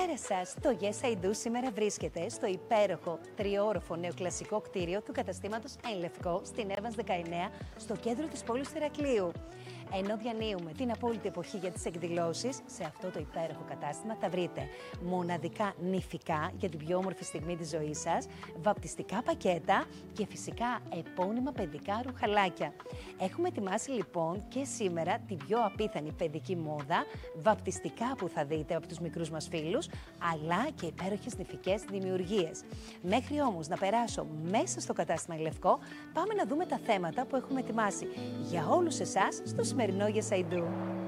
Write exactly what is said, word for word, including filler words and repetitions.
Καλησπέρα σας. Το Yes I Do σήμερα βρίσκεται στο υπέροχο τριόροφο νεοκλασικό κτίριο του καταστήματος Εν Λευκό στην Εύανς δεκαεννέα στο κέντρο της πόλης του Ηρακλείου. Ενώ διανύουμε την απόλυτη εποχή για τις εκδηλώσεις, σε αυτό το υπέροχο κατάστημα θα βρείτε μοναδικά νηφικά για την πιο όμορφη στιγμή της ζωής σας, βαπτιστικά πακέτα και φυσικά επώνυμα παιδικά ρουχαλάκια. Έχουμε ετοιμάσει λοιπόν και σήμερα την πιο απίθανη παιδική μόδα, βαπτιστικά που θα δείτε από τους μικρούς μας φίλους, αλλά και υπέροχες νηφικές δημιουργίες. Μέχρι όμως να περάσω μέσα στο κατάστημα Λευκό, πάμε να δούμε τα θέματα που έχουμε ετοιμάσει για όλους εσάς στο σημερινό Yes I Do.